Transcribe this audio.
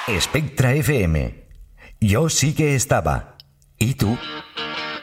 Spectra FM. Yo sí que estaba. ¿Y tú?